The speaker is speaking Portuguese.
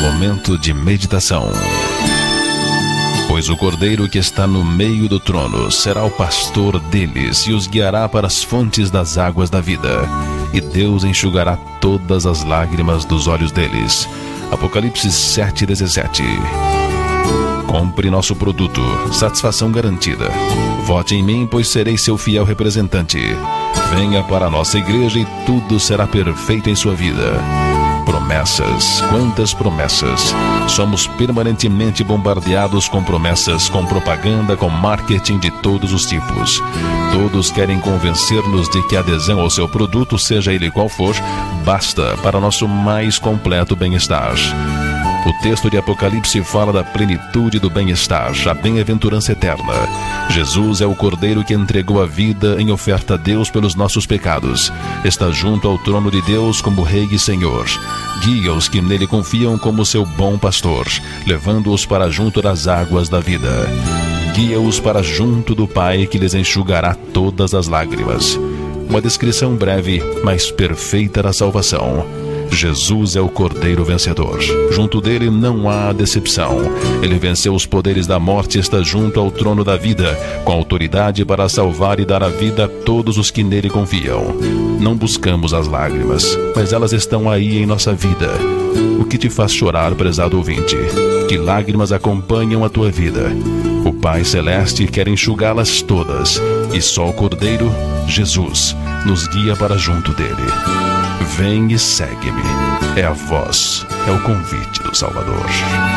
Momento de meditação. Pois o Cordeiro que está no meio do trono será o pastor deles e os guiará para as fontes das águas da vida. E Deus enxugará todas as lágrimas dos olhos deles. Apocalipse 7:17. Compre nosso produto, satisfação garantida. Vote em mim, pois serei seu fiel representante. Venha para a nossa igreja e tudo será perfeito em sua vida. Promessas, quantas promessas! Somos permanentemente bombardeados com promessas, com propaganda, com marketing de todos os tipos. Todos querem convencer-nos de que a adesão ao seu produto, seja ele qual for, basta para nosso mais completo bem-estar. O texto de Apocalipse fala da plenitude do bem-estar, a bem-aventurança eterna. Jesus é o Cordeiro que entregou a vida em oferta a Deus pelos nossos pecados. Está junto ao trono de Deus como Rei e Senhor. Guia os que nele confiam como seu bom pastor, levando-os para junto das águas da vida. Guia-os para junto do Pai que lhes enxugará todas as lágrimas. Uma descrição breve, mas perfeita da salvação. Jesus é o Cordeiro vencedor. Junto dele não há decepção. Ele venceu os poderes da morte e está junto ao trono da vida, com autoridade para salvar e dar a vida a todos os que nele confiam. Não buscamos as lágrimas, mas elas estão aí em nossa vida. O que te faz chorar, prezado ouvinte? Que lágrimas acompanham a tua vida? O Pai Celeste quer enxugá-las todas, e só o Cordeiro, Jesus, nos guia para junto dele. Vem e segue-me. É a voz, é o convite do Salvador.